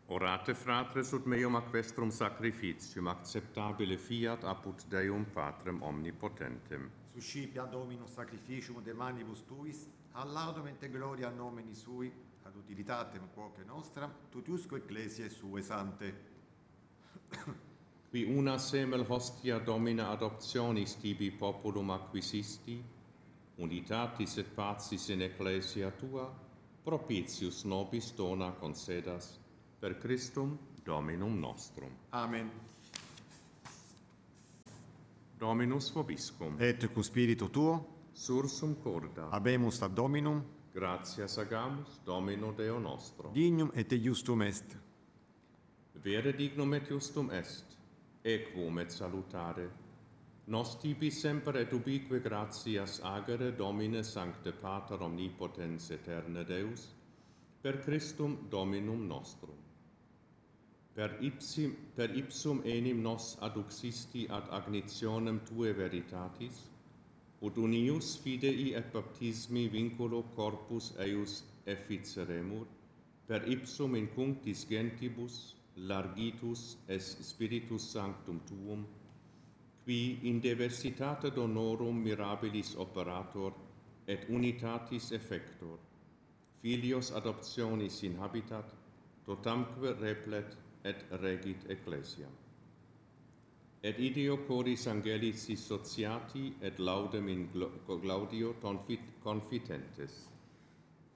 Orate fratres ut meum aquestrum sacrificium acceptabile fiat apud Deum Patrem omnipotentem. Suscipia Dominus sacrificium de manibus tuis, allaudum et gloria nomini sui, ad utilitatem quoque nostram, tutiusque ecclesiae sue sante. Qui una semel hostia Domina adoptionis tibi populum acquisisti, unitatis et pacis in ecclesia tua, propitius nobis dona concedas, per Christum Dominum nostrum. Amen. Dominus vobiscum. Et cu spiritu tuo, Sursum corda. habemus ad Dominum, Gratias agamus Domino Deo nostro. dignum et justum est. Vere dignum et justum est, equum et salutare. Nos tibi semper et ubique gratias agere Domine Sancte Pater Omnipotens Eterne Deus, per Christum Dominum nostrum. Per ipsum enim nos adduxisti ad agnitionem Tue veritatis, ut unius fidei et baptismi vinculo corpus eius efficeremur, per ipsum in cunctis gentibus largitus es Spiritus Sanctum Tuum, qui in diversitate donorum mirabilis operator et unitatis effector, filios adoptionis in habitat, totamque replet et regit ecclesiam. Et ideo codis angelicis sociati et laudem in Claudio confitentes.